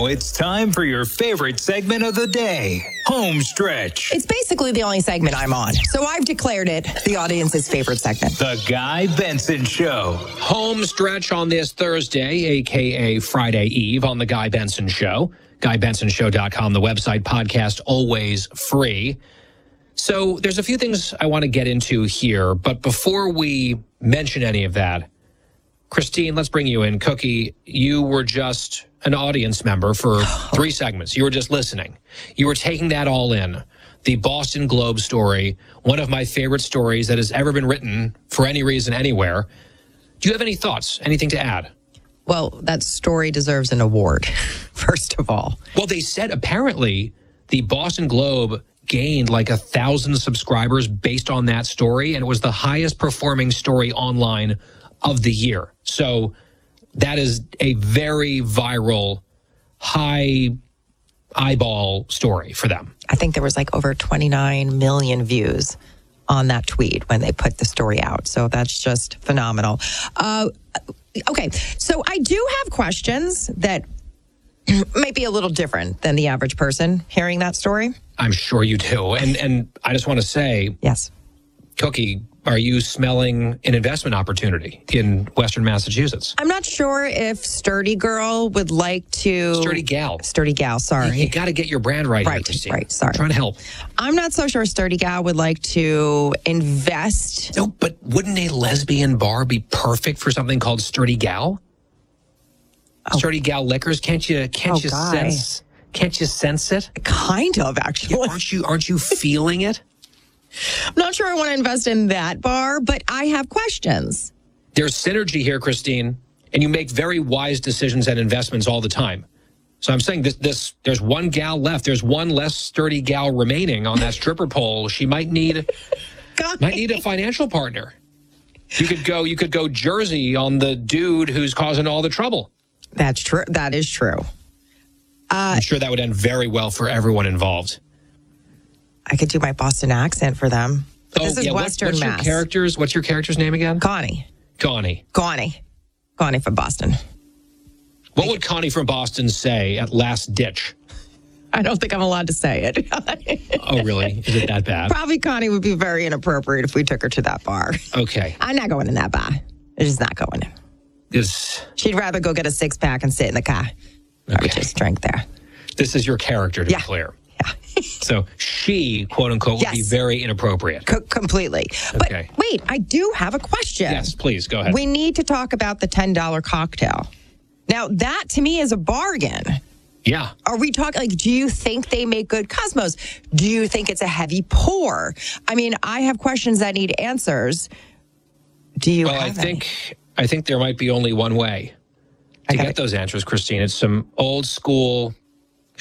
it's time for your favorite segment of the day, Home Stretch. It's basically the only segment I'm on, so I've declared it the audience's favorite segment. The Guy Benson Show. Home Stretch on this Thursday, a.k.a. Friday Eve on The Guy Benson Show. GuyBensonShow.com, the website, podcast, always free. So there's a few things I want to get into here, but before we mention any of that, Christine, let's bring you in. Cookie, you were just an audience member for 3 segments. You were just listening. You were taking that all in. The Boston Globe story, one of my favorite stories that has ever been written for any reason anywhere. Do you have any thoughts, anything to add? Well, that story deserves an award, first of all. Well, they said apparently the Boston Globe gained like 1,000 subscribers based on that story, and it was the highest performing story online of the year. So that is a very viral, high eyeball story for them. I think there was like over 29 million views on that tweet when they put the story out. So that's just phenomenal. Okay, so I do have questions that might be a little different than the average person hearing that story. I'm sure you do. And I just want to say, yes, Cookie, are you smelling an investment opportunity in Western Massachusetts? I'm not sure if Sturdy Girl would like to... Sturdy Gal, sorry. You got to get your brand right here, Christine. Right, sorry. I'm trying to help. I'm not so sure Sturdy Gal would like to invest... No, but wouldn't a lesbian bar be perfect for something called Sturdy Gal? Oh. Sturdy Gal Liquors, can't you sense it? Kind of, actually. Yeah, aren't you feeling it? I'm not sure I want to invest in that bar, but I have questions. There's synergy here, Christine, and you make very wise decisions and investments all the time. So I'm saying there's one gal left. There's one less sturdy gal remaining on that stripper pole. She might need a financial partner. You could go Jersey on the dude who's causing all the trouble. That's true. That is true. I'm sure that would end very well for everyone involved. I could do my Boston accent for them. But this is Western Mass. What's your character's name again? Connie from Boston. What would Connie from Boston say at Last Ditch? I don't think I'm allowed to say it. Oh, really? Is it that bad? Probably Connie would be very inappropriate if we took her to that bar. Okay. I'm not going in that bar. I'm just not going in. She'd rather go get a 6-pack and sit in the car. Okay. I would just drink there. This is your character, to be clear. Yeah. So she, quote unquote, would be very inappropriate. Completely. Okay. But wait, I do have a question. Yes, please, go ahead. We need to talk about the $10 cocktail. Now, that to me is a bargain. Yeah. Are we talking, do you think they make good Cosmos? Do you think it's a heavy pour? I mean, I have questions that need answers. Do you have any? I think there might be only one way to get those answers, Christine. It's some old school